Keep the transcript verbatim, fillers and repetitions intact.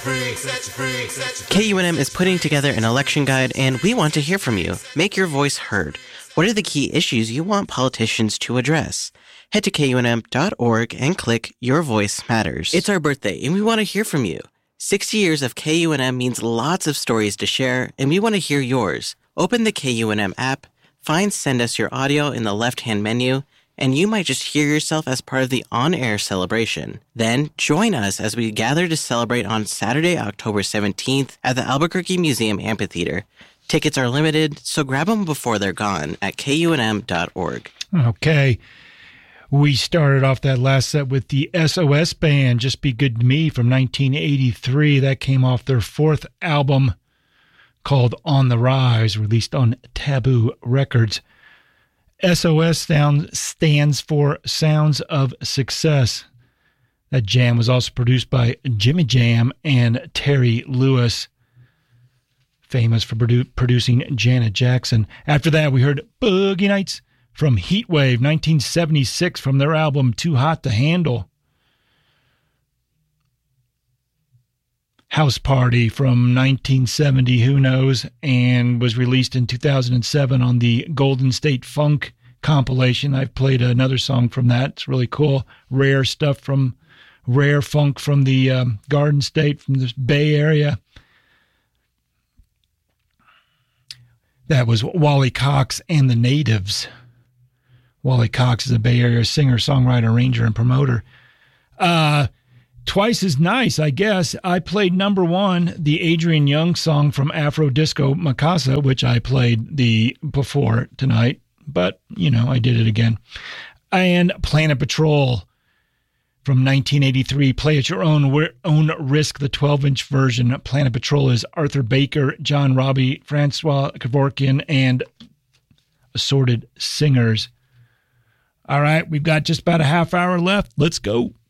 K U N M is putting together an election guide, and we want to hear from you. Make your voice heard. What are the key issues you want politicians to address? Head to K U N M dot org and click Your Voice Matters. It's our birthday, and we want to hear from you. sixty years of K U N M means lots of stories to share, and we want to hear yours. Open the K U N M app, find Send Us Your Audio in the left-hand menu, and you might just hear yourself as part of the on-air celebration. Then, join us as we gather to celebrate on Saturday, October seventeenth at the Albuquerque Museum Amphitheater. Tickets are limited, so grab them before they're gone at K U N M dot org. Okay. We started off that last set with the S O S Band, Just Be Good to Me, from nineteen eighty-three. That came off their fourth album called On the Rise, released on Taboo Records. S O S sound stands for Sounds of Success. That jam was also produced by Jimmy Jam and Terry Lewis, famous for produ- producing Janet Jackson. After that, we heard Boogie Nights from Heatwave, nineteen seventy-six, from their album Too Hot to Handle. House Party from nineteen seventy, who knows, and was released in two thousand seven on the Golden State Funk compilation. I've played another song from that. It's really cool. Rare stuff from rare funk from the um, Garden State, from the Bay Area. That was Wally Cox and the Natives. Wally Cox is a Bay Area singer, songwriter, arranger, and promoter. Uh, twice as nice, I guess. I played number one, the Adrian Young song from Afro Disco Macasa, which I played the before tonight, but, you know, I did it again. And Planet Patrol from nineteen eighty-three. Play at your own own risk, the twelve-inch version. Planet Patrol is Arthur Baker, John Robbie, Francois Kevorkian, and assorted singers. All right, we've got just about a half hour left. Let's go.